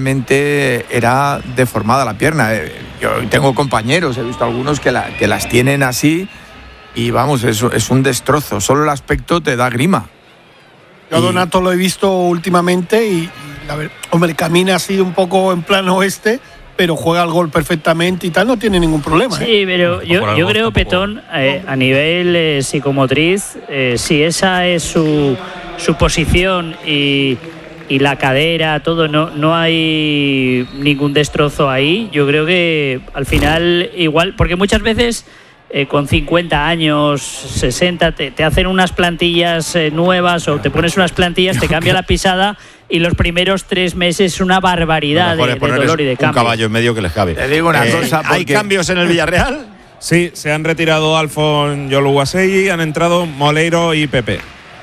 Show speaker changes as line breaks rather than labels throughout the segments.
realmente era deformada la pierna. Yo tengo compañeros, he visto algunos que las tienen así y vamos, es un destrozo. Solo el aspecto te da grima.
Yo a Donato lo he visto últimamente y hombre, camina así un poco en plan oeste, pero juega al gol perfectamente y tal, no tiene ningún problema.
Sí, pero yo creo, Petón, a nivel psicomotriz, si esa es su posición y la cadera, todo, no hay ningún destrozo ahí. Yo creo que al final igual, porque muchas veces con 50 años, 60, te hacen unas plantillas nuevas o te pones unas plantillas, te cambia la pisada y los primeros 3 meses es una barbaridad de dolor y de cambio.
Un caballo en medio que les cabe.
Te digo una cosa.
¿Hay cambios en el Villarreal?
Sí, se han retirado Alfon Yoluwasegi, han entrado Moleiro y Pepe.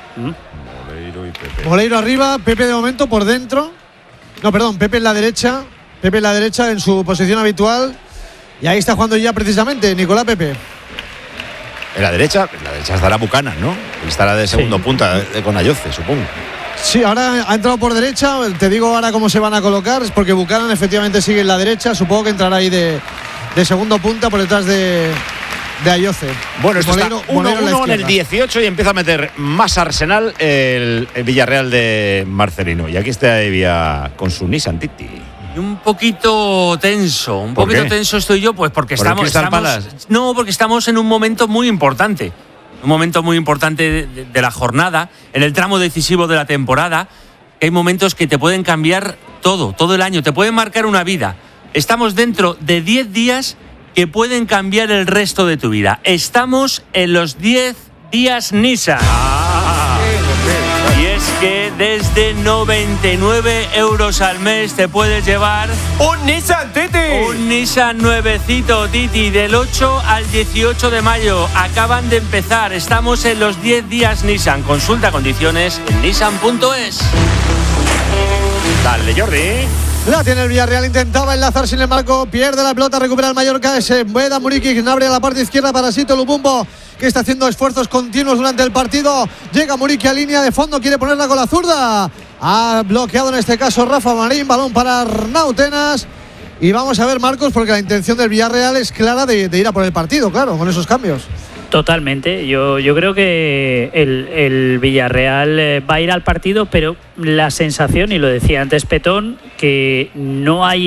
Moleiro arriba, Pepe de momento por dentro. No, perdón, Pepe en la derecha. Pepe en la derecha en su posición habitual. Y ahí está jugando ya precisamente Nicolás Pepe.
En la derecha estará Buchanan, ¿no? Estará de segundo punta con Ayoce, supongo.
Sí, ahora ha entrado por derecha. Te digo ahora cómo se van a colocar. Es porque Buchanan efectivamente sigue en la derecha. Supongo que entrará ahí de segundo punta por detrás de Ayoce.
Bueno, esto está 1-1 en el 18 y empieza a meter más Arsenal el Villarreal de Marcelino. Y aquí está Evia con su Nissan Titi.
Un poquito tenso, tenso estoy yo, pues porque estamos en un momento muy importante. Un momento muy importante de la jornada, en el tramo decisivo de la temporada. Hay momentos que te pueden cambiar todo el año, te pueden marcar una vida. Estamos dentro de 10 días que pueden cambiar el resto de tu vida. Estamos en los 10 días Nissan. Y es que desde 99 euros al mes te puedes llevar
¡un Nissan Titi!
Un Nissan nuevecito Titi del 8 al 18 de mayo. Acaban de empezar. Estamos en los 10 días Nissan. Consulta condiciones en nissan.es.
Dale, Jordi.
La tiene el Villarreal, intentaba enlazar sin el marco, pierde la pelota, recupera el Mallorca, se Bueda Muriqui, que abre a la parte izquierda para Sito Lubumbo, que está haciendo esfuerzos continuos durante el partido. Llega Muriqui a línea de fondo, quiere ponerla con la zurda. Ha bloqueado en este caso Rafa Marín, balón para Arnau Tenas. Y vamos a ver, Marcos, porque la intención del Villarreal es clara de ir a por el partido, claro, con esos cambios.
Totalmente, yo creo que el Villarreal va a ir al partido, pero la sensación, y lo decía antes Petón, que no hay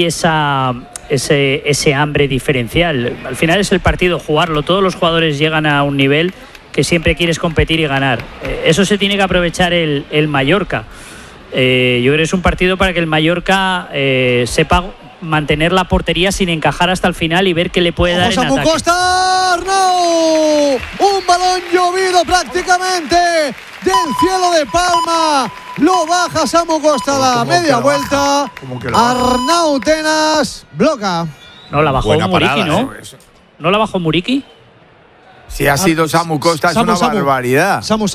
ese hambre diferencial. Al final es el partido, jugarlo, todos los jugadores llegan a un nivel que siempre quieres competir y ganar. Eso se tiene que aprovechar el Mallorca. Yo creo que es un partido para que el Mallorca sepa mantener la portería sin encajar hasta el final y ver qué le puede dar en
Samu
ataque.
Costa, Arnau, un balón llovido prácticamente del cielo de Palma, lo baja Samu Costa a la media vuelta. Arnau Tenas bloca.
No la bajó Muriqui, ¿no? ¿No la bajó Muriqui?
Si ha sido Samu Costa, es una barbaridad.
Samu.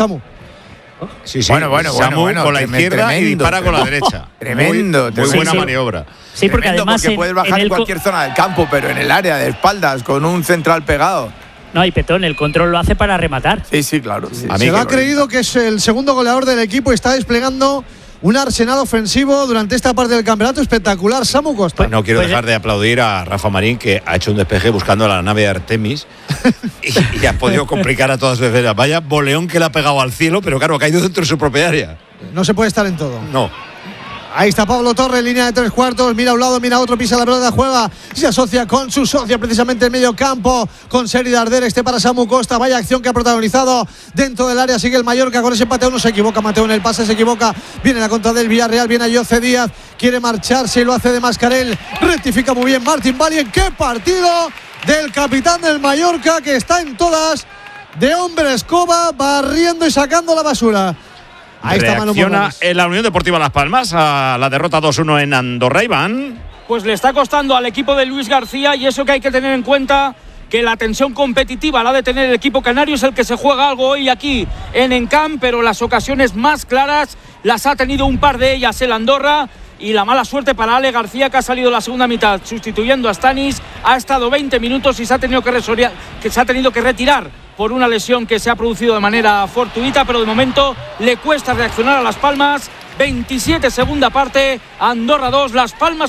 Sí,
bueno,
con la izquierda y dispara con la derecha.
Tremendo.
Muy buena maniobra.
Sí, porque además
puedes bajar en cualquier zona del campo, pero en el área de espaldas con un central pegado.
No, y Petón, el control lo hace para rematar.
Sí, claro. Sí.
Se lo ha creído que es el segundo goleador del equipo y está desplegando un arsenal ofensivo durante esta parte del campeonato espectacular, Samu Costa.
No quiero dejar de aplaudir a Rafa Marín, que ha hecho un despeje buscando la nave de Artemis y ha podido complicar a todas sus defensas. Vaya boleón que le ha pegado al cielo, pero claro, ha caído dentro de su propia área.
No se puede estar en todo.
No.
Ahí está Pablo Torre, línea de 3/4, mira a un lado, mira a otro, pisa la pelota, juega, se asocia con su socia precisamente en medio campo, con Seri Darder, para Samu Costa, vaya acción que ha protagonizado dentro del área, sigue el Mallorca con ese empate a 1, se equivoca Mateo en el pase, se equivoca, viene la contra del Villarreal, viene Ayoce Díaz, quiere marcharse y lo hace de Mascarell, rectifica muy bien Martín Valien, qué partido del capitán del Mallorca que está en todas, de hombre escoba, barriendo y sacando la basura. Ahí está Manu
Reacciona en la Unión Deportiva Las Palmas a la derrota 2-1 en Andorra, Iván.
Pues le está costando al equipo de Luis García, y eso que hay que tener en cuenta, que la tensión competitiva la ha de tener el equipo canario, es el que se juega algo hoy aquí en Encamp, pero las ocasiones más claras las ha tenido un par de ellas el Andorra. Y la mala suerte para Ale García, que ha salido la segunda mitad sustituyendo a Stanis, ha estado 20 minutos y se ha tenido que retirar por una lesión que se ha producido de manera fortuita, pero de momento le cuesta reaccionar a Las Palmas. 27 segunda parte, Andorra 2, Las Palmas